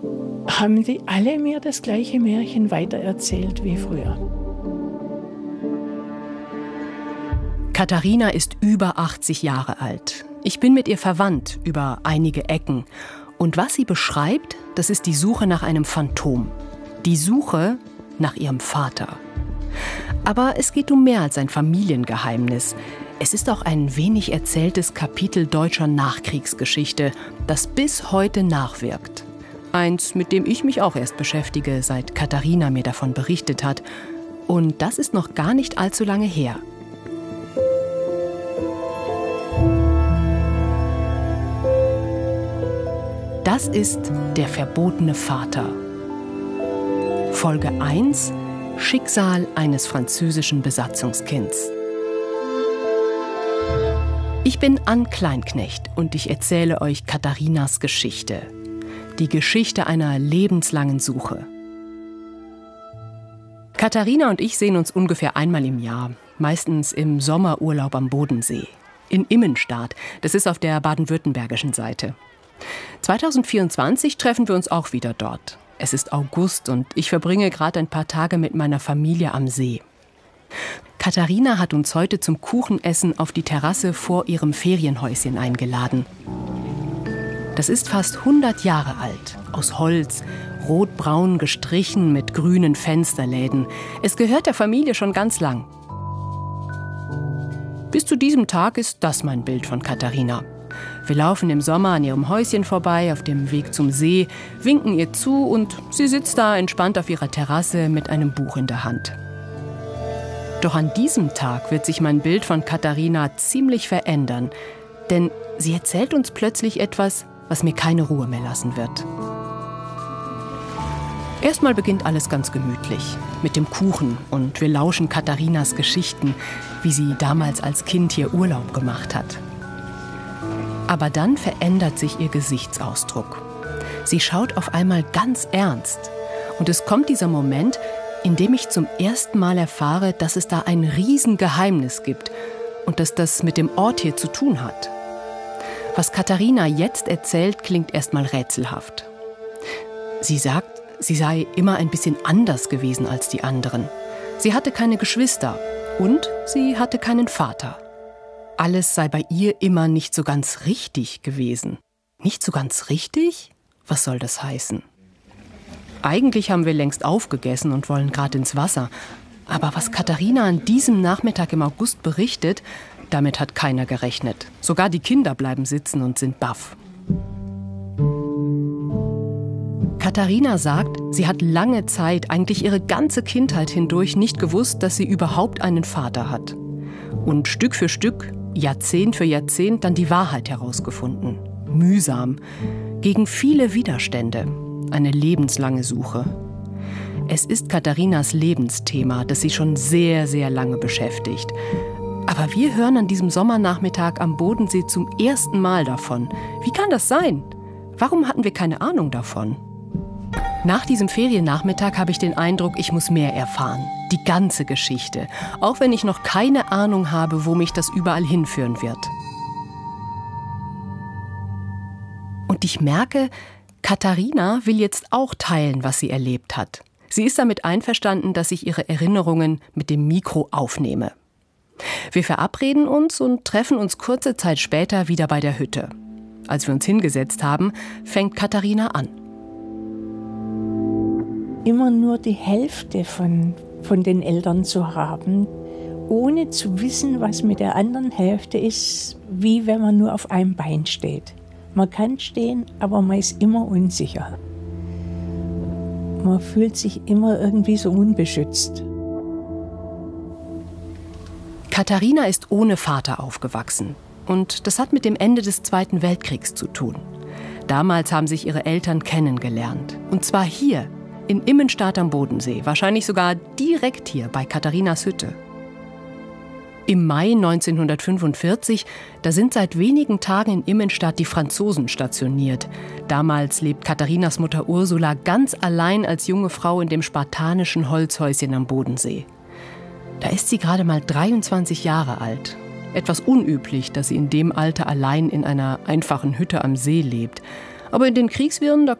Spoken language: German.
haben die alle mir das gleiche Märchen weitererzählt wie früher. Katharina ist über 80 Jahre alt. Ich bin mit ihr verwandt über einige Ecken. Und was sie beschreibt, das ist die Suche nach einem Phantom. Die Suche nach ihrem Vater. Aber es geht um mehr als ein Familiengeheimnis. Es ist auch ein wenig erzähltes Kapitel deutscher Nachkriegsgeschichte, das bis heute nachwirkt. Eins, mit dem ich mich auch erst beschäftige, seit Katharina mir davon berichtet hat. Und das ist noch gar nicht allzu lange her. Das ist der verbotene Vater. Folge 1: Schicksal eines französischen Besatzungskinds. Ich bin Ann Kleinknecht und ich erzähle euch Katharinas Geschichte. Die Geschichte einer lebenslangen Suche. Katharina und ich sehen uns ungefähr einmal im Jahr, meistens im Sommerurlaub am Bodensee. In Immenstaad, das ist auf der baden-württembergischen Seite. 2024 treffen wir uns auch wieder dort. Es ist August und ich verbringe gerade ein paar Tage mit meiner Familie am See. Katharina hat uns heute zum Kuchenessen auf die Terrasse vor ihrem Ferienhäuschen eingeladen. Das ist fast 100 Jahre alt, aus Holz, rotbraun gestrichen mit grünen Fensterläden. Es gehört der Familie schon ganz lang. Bis zu diesem Tag ist das mein Bild von Katharina. Wir laufen im Sommer an ihrem Häuschen vorbei, auf dem Weg zum See, winken ihr zu und sie sitzt da entspannt auf ihrer Terrasse mit einem Buch in der Hand. Doch an diesem Tag wird sich mein Bild von Katharina ziemlich verändern, denn sie erzählt uns plötzlich etwas, was mir keine Ruhe mehr lassen wird. Erstmal beginnt alles ganz gemütlich, mit dem Kuchen, und wir lauschen Katharinas Geschichten, wie sie damals als Kind hier Urlaub gemacht hat. Aber dann verändert sich ihr Gesichtsausdruck. Sie schaut auf einmal ganz ernst. Und es kommt dieser Moment, in dem ich zum ersten Mal erfahre, dass es da ein Riesengeheimnis gibt und dass das mit dem Ort hier zu tun hat. Was Katharina jetzt erzählt, klingt erstmal rätselhaft. Sie sagt, sie sei immer ein bisschen anders gewesen als die anderen. Sie hatte keine Geschwister und sie hatte keinen Vater. Alles sei bei ihr immer nicht so ganz richtig gewesen. Nicht so ganz richtig? Was soll das heißen? Eigentlich haben wir längst aufgegessen und wollen gerade ins Wasser. Aber was Katharina an diesem Nachmittag im August berichtet, damit hat keiner gerechnet. Sogar die Kinder bleiben sitzen und sind baff. Katharina sagt, sie hat lange Zeit, eigentlich ihre ganze Kindheit hindurch, nicht gewusst, dass sie überhaupt einen Vater hat. Und Stück für Stück, Jahrzehnt für Jahrzehnt, dann die Wahrheit herausgefunden. Mühsam, gegen viele Widerstände. Eine lebenslange Suche. Es ist Katharinas Lebensthema, das sie schon sehr, sehr lange beschäftigt. Aber wir hören an diesem Sommernachmittag am Bodensee zum ersten Mal davon. Wie kann das sein? Warum hatten wir keine Ahnung davon? Nach diesem Feriennachmittag habe ich den Eindruck, ich muss mehr erfahren. Die ganze Geschichte. Auch wenn ich noch keine Ahnung habe, wo mich das überall hinführen wird. Und ich merke, Katharina will jetzt auch teilen, was sie erlebt hat. Sie ist damit einverstanden, dass ich ihre Erinnerungen mit dem Mikro aufnehme. Wir verabreden uns und treffen uns kurze Zeit später wieder bei der Hütte. Als wir uns hingesetzt haben, fängt Katharina an. Immer nur die Hälfte von den Eltern zu haben, ohne zu wissen, was mit der anderen Hälfte ist, wie wenn man nur auf einem Bein steht. Man kann stehen, aber man ist immer unsicher. Man fühlt sich immer irgendwie so unbeschützt. Katharina ist ohne Vater aufgewachsen. Und das hat mit dem Ende des Zweiten Weltkriegs zu tun. Damals haben sich ihre Eltern kennengelernt. Und zwar hier, in Immenstaad am Bodensee. Wahrscheinlich sogar direkt hier bei Katharinas Hütte. Im Mai 1945, da sind seit wenigen Tagen in Immenstaad die Franzosen stationiert. Damals lebt Katharinas Mutter Ursula ganz allein als junge Frau in dem spartanischen Holzhäuschen am Bodensee. Da ist sie gerade mal 23 Jahre alt. Etwas unüblich, dass sie in dem Alter allein in einer einfachen Hütte am See lebt. Aber in den Kriegswirren, da